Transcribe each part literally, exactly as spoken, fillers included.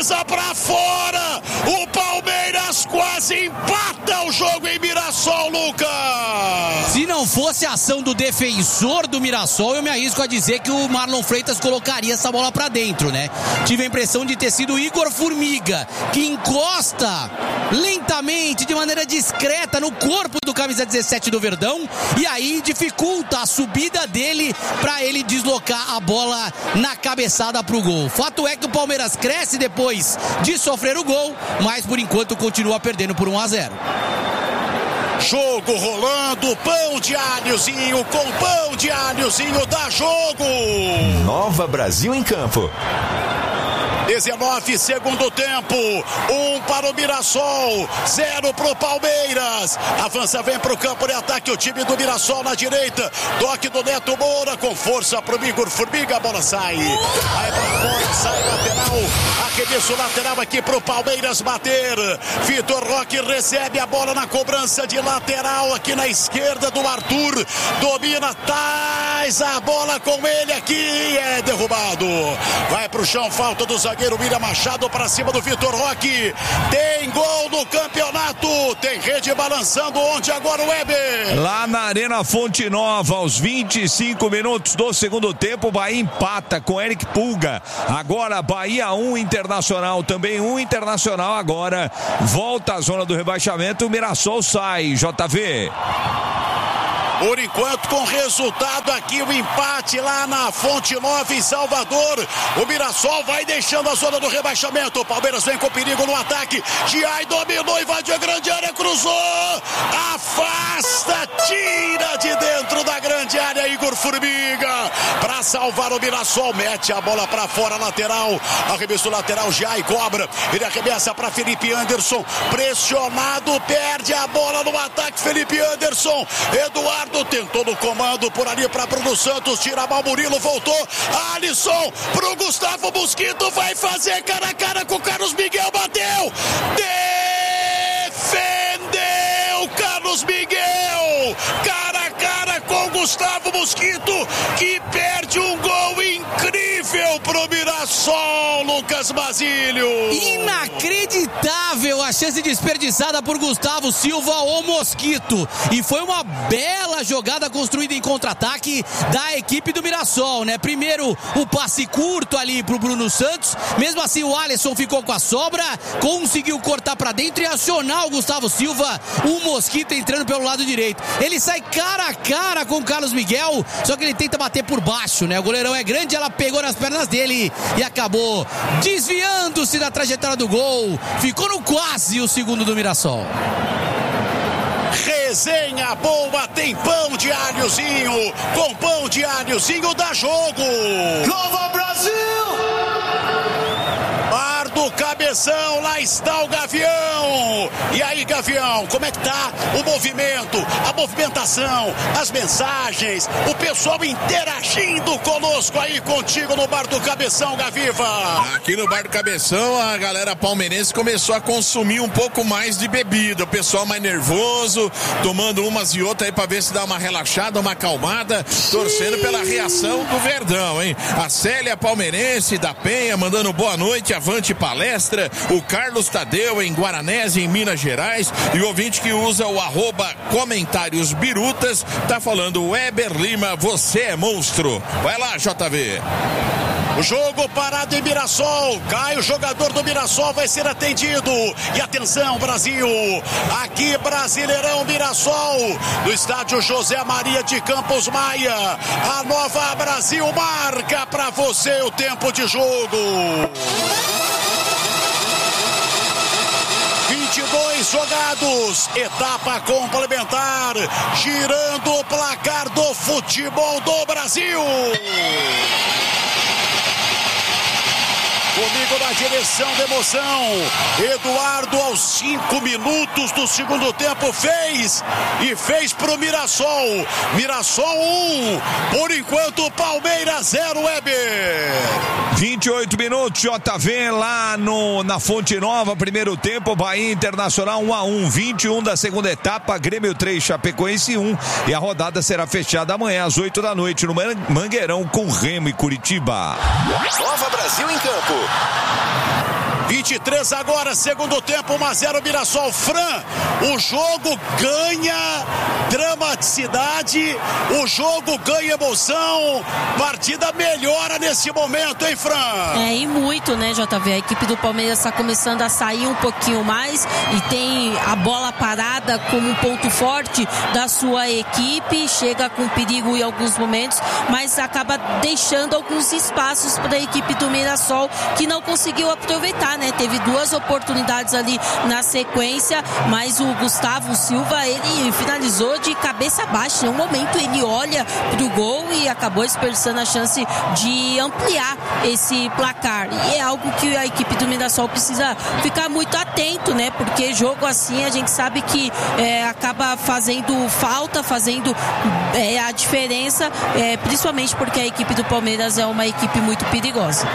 defesa pra fora. O Palmeiras quase empata o jogo em Mirassol, Lucas. Se não fosse a ação do defensor do Mirassol, eu me arrisco a dizer que o Marlon Freitas colocaria essa bola pra dentro, né? Tive a impressão de ter sido o Igor Formiga, que encosta lentamente, de maneira discreta, no corpo do camisa dezessete do Verdão, e aí dificulta a subida dele pra ele deslocar a bola na cabeçada pro gol. Fato é que o Palmeiras cresce depois de sofrer o gol, mas por enquanto continua perdendo por um a zero. Jogo rolando, pão de alhozinho com pão de alhozinho, dá jogo. Nova Brasil em campo. dezenove, segundo tempo, um para o Mirassol, zero para o Palmeiras. Avança, vem para o campo de ataque o time do Mirassol na direita. Toque do Neto Moura com força para o Igor Formiga, a bola sai. Aí para fora, sai lateral. Arremesso lateral aqui para o Palmeiras bater. Vitor Roque recebe a bola na cobrança de lateral aqui na esquerda do Arthur. Domina, traz a bola com ele aqui. É derrubado. Vai para o chão, falta do zagueiro William Machado para cima do Vitor Roque. Tem gol no campeonato. Tem rede balançando onde agora o Weber. Lá na Arena Fonte Nova, aos vinte e cinco minutos do segundo tempo, Bahia empata com Eric Pulga. Agora Bahia um, Internacional também um, Internacional agora volta à zona do rebaixamento. O Mirassol sai, J V. Por enquanto, com resultado aqui, o empate lá na Fonte Nova em Salvador. O Mirassol vai deixando a zona do rebaixamento. O Palmeiras vem com perigo no ataque. Giai dominou, invadiu a grande área, cruzou. Afasta, tira de dentro da grande área Igor Formiga. Para salvar o Mirassol, mete a bola para fora, lateral. Arremesso lateral, Giai cobra. Ele arremessa para Felipe Anderson. Pressionado, perde a bola no ataque. Felipe Anderson. Eduardo tentou no comando por ali para Bruno Santos, tira a mal, Murilo voltou, Alisson pro Gustavo Mosquito, vai fazer cara a cara com o Carlos Miguel, bateu, defendeu Carlos Miguel, cara a cara com Gustavo Mosquito, que perde um gol incrível pro Mirassol, Lucas Basílio. Inacreditável a chance desperdiçada por Gustavo Silva, o Mosquito, e foi uma bela jogada construída em contra-ataque da equipe do Mirassol, né? Primeiro o passe curto ali pro Bruno Santos, mesmo assim o Alisson ficou com a sobra, conseguiu cortar pra dentro e acionar o Gustavo Silva, o Mosquito entrando pelo lado direito. Ele sai cara a cara com o Carlos Miguel, só que ele tenta bater por baixo, né? O goleirão é grande, ela pegou nas pernas dele e acabou desviando-se da trajetória do gol. Ficou no quase o segundo do Mirassol. Resenha boa, tem pão de alhozinho. Com pão de alhozinho dá jogo. Nova Brasil! Mar do Cabeção, lá está o Gavião. E aí, Gavião, como é que tá o movimento, a movimentação, as mensagens, o pessoal interagindo conosco aí contigo no Bar do Cabeção, Gaviva? Aqui no Bar do Cabeção, a galera palmeirense começou a consumir um pouco mais de bebida, o pessoal mais nervoso, tomando umas e outras aí pra ver se dá uma relaxada, uma acalmada, torcendo pela reação do Verdão, hein? A Célia palmeirense da Penha mandando boa noite, avante palestra, o Carlos Tadeu em Guaranés, em Minas Gerais, e o ouvinte que usa o arroba comentários birutas, tá falando, Weber Lima, você é monstro. Vai lá, J V. O jogo parado em Mirassol, cai o jogador do Mirassol, vai ser atendido. E atenção, Brasil, aqui Brasileirão Mirassol, no estádio José Maria de Campos Maia. A Nova Brasil marca pra você o tempo de jogo. vinte e dois jogados, etapa complementar, girando o placar do futebol do Brasil. Comigo na direção da emoção, Eduardo aos cinco minutos do segundo tempo fez, e fez pro Mirassol, Mirassol um, por enquanto Palmeiras zero, Weber. vinte e oito minutos, J V lá no, na Fonte Nova, primeiro tempo, Bahia Internacional um a um, vinte e um da segunda etapa, Grêmio três, Chapecoense um, e a rodada será fechada amanhã às oito da noite no Mangueirão com Remo e Curitiba. Nova Brasil em campo. vinte e três agora, segundo tempo, um a zero Mirassol. Fran, o jogo ganha dramaticidade, o jogo ganha emoção, partida melhora nesse momento, hein, Fran? É, e muito, né, J V? A equipe do Palmeiras está começando a sair um pouquinho mais e tem a bola parada como um ponto forte da sua equipe, chega com perigo em alguns momentos, mas acaba deixando alguns espaços para a equipe do Mirassol, que não conseguiu aproveitar, né? Teve duas oportunidades ali na sequência, mas o Gustavo Silva, ele finalizou de cabeça baixa. Em um momento ele olha pro gol e acabou desperdiçando a chance de ampliar esse placar. E é algo que a equipe do Mirassol precisa ficar muito atento, né? Porque jogo assim a gente sabe que é, acaba fazendo falta, fazendo é, a diferença, é, principalmente porque a equipe do Palmeiras é uma equipe muito perigosa.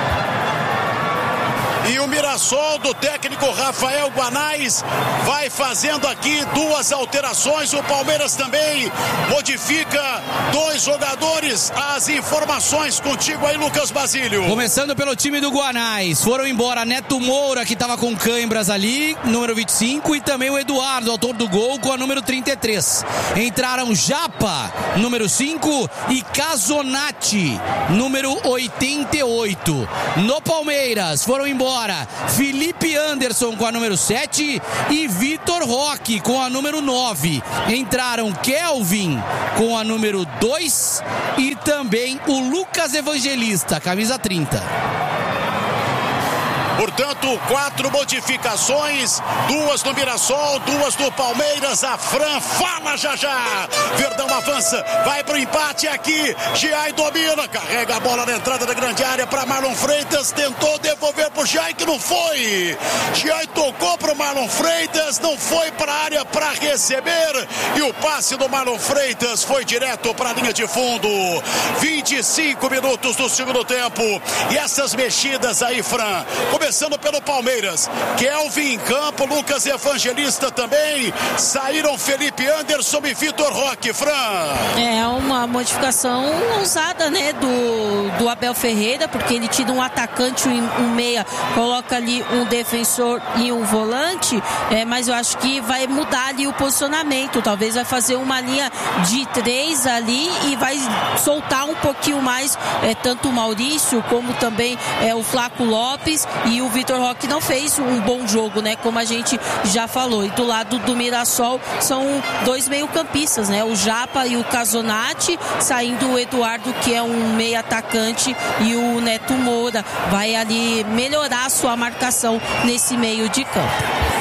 E o Mirassol do técnico Rafael Guanais vai fazendo aqui duas alterações. O Palmeiras também modifica dois jogadores. As informações contigo aí, Lucas Basílio. Começando pelo time do Guanais. Foram embora Neto Moura, que estava com câimbras ali, número vinte e cinco, e também o Eduardo, autor do gol, com a número trinta e três. Entraram Japa, número cinco, e Casonati, número oitenta e oito. No Palmeiras foram embora Felipe Anderson com a número sete e Vitor Roque com a número nove. Entraram Kelvin com a número dois e também o Lucas Evangelista, camisa trinta. Portanto, quatro modificações, duas do Mirassol, duas do Palmeiras. A Fran fala já já. Verdão avança, vai pro empate aqui. Giai domina, carrega a bola na entrada da grande área para Marlon Freitas. Tentou devolver pro Giai, que não foi. Giai tocou pro Marlon Freitas, não foi para a área para receber. E o passe do Marlon Freitas foi direto para a linha de fundo. vinte e cinco minutos do segundo tempo. E essas mexidas aí, Fran, começando pelo Palmeiras, Kelvin em campo, Lucas Evangelista também, saíram Felipe Anderson e Vitor Roque. Fran, é uma modificação ousada, né, do, do Abel Ferreira, porque ele tira um atacante, um, um meia, coloca ali um defensor e um volante, é, mas eu acho que vai mudar ali o posicionamento, talvez vai fazer uma linha de três ali e vai soltar um pouquinho mais, é, tanto o Maurício como também é, o Flaco Lopes. E o Vitor Roque não fez um bom jogo, né? Como a gente já falou. E do lado do Mirassol são dois meio-campistas, né? O Japa e o Casonati, saindo o Eduardo, que é um meio atacante, e o Neto Moura vai ali melhorar a sua marcação nesse meio de campo.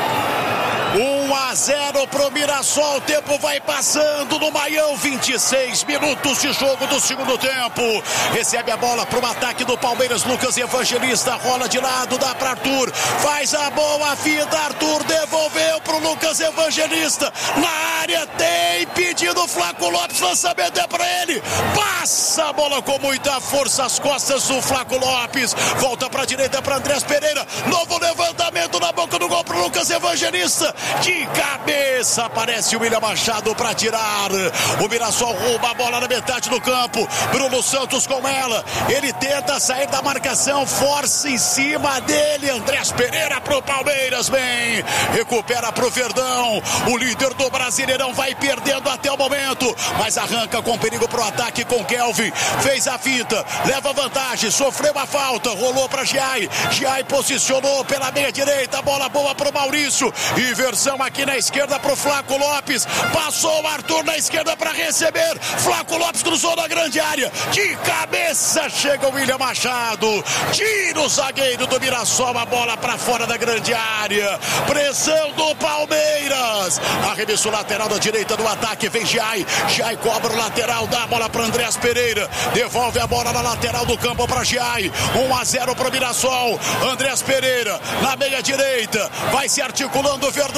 um a zero pro Mirassol, o tempo vai passando no Maião, vinte e seis minutos de jogo do segundo tempo. Recebe a bola pro ataque do Palmeiras, Lucas Evangelista, rola de lado, dá pra Arthur, faz a boa fita, Arthur devolveu pro Lucas Evangelista, na área tem pedido Flaco Lopes, lançamento é pra ele, passa a bola com muita força, as costas do Flaco Lopes, volta pra direita pra Andrés Pereira, novo levantamento na boca do gol pro Lucas Evangelista, de cabeça aparece o William Machado para tirar. O Mirassol rouba a bola na metade do campo. Bruno Santos com ela. Ele tenta sair da marcação, força em cima dele. Andrés Pereira pro Palmeiras, bem. Recupera pro Verdão. O líder do Brasileirão vai perdendo até o momento, mas arranca com perigo pro ataque com Kelvin. Fez a finta, leva vantagem, sofreu a falta, rolou para Giai. Giai posicionou pela meia direita, bola boa pro Maurício. Inversão aqui na esquerda pro Flaco Lopes, passou o Arthur na esquerda para receber, Flaco Lopes cruzou na grande área, de cabeça chega o William Machado, tira o zagueiro do Mirassol, a bola para fora da grande área, pressão do Palmeiras, arremesso lateral da direita do ataque, vem Giai, Giai cobra o lateral, dá a bola para Andrés Pereira, devolve a bola na lateral do campo para Giai, um a zero pro Mirassol, Andrés Pereira na meia direita, vai se articulando o Verdão,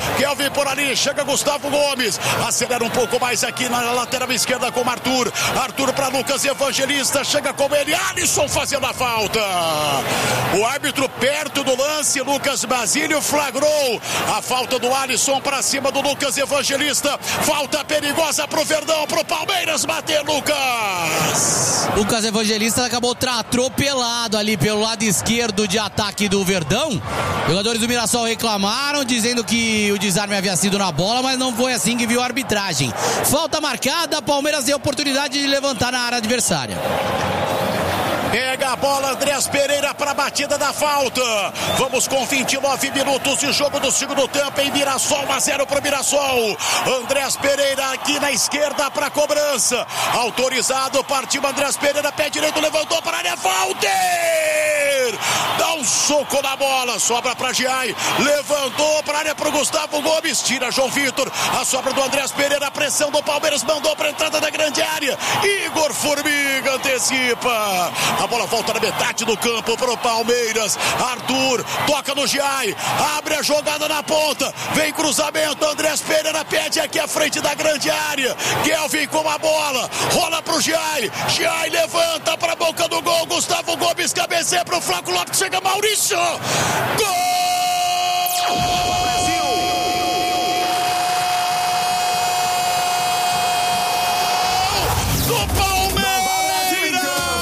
Kelvin por ali, chega Gustavo Gomes, acelera um pouco mais aqui na lateral esquerda com o Arthur. Arthur para Lucas Evangelista, chega com ele, Alisson fazendo a falta. O árbitro perto do lance, Lucas Basílio flagrou a falta do Alisson para cima do Lucas Evangelista. Falta perigosa pro Verdão, pro Palmeiras bater, Lucas. Lucas Evangelista acabou atropelado ali pelo lado esquerdo de ataque do Verdão. Jogadores do Mirassol reclamaram, dizendo que o desarme havia sido na bola, mas não foi assim que viu a arbitragem. Falta marcada, Palmeiras tem oportunidade de levantar na área adversária. Pega a bola, Andrés Pereira para a batida da falta. Vamos com vinte e nove minutos de jogo do segundo tempo em Mirassol, um a zero para o Mirassol. Andrés Pereira aqui na esquerda para a cobrança. Autorizado, partiu Andrés Pereira, pé direito, levantou para a área, Walter! Dá um soco na bola, sobra para Giai, levantou para a área para o Gustavo Gomes, tira João Vitor, a sobra do Andrés Pereira, a pressão do Palmeiras, mandou para a entrada da grande área. Igor Formiga antecipa. A bola volta na metade do campo para o Palmeiras. Arthur toca no Giai, abre a jogada na ponta, vem cruzamento, Andrés Pereira pede aqui à frente da grande área. Kelvin com a bola, rola para o Giai, Giai levanta para a boca do gol, Gustavo Gomes cabeceia para o Flávio Lopes, chega Maurício,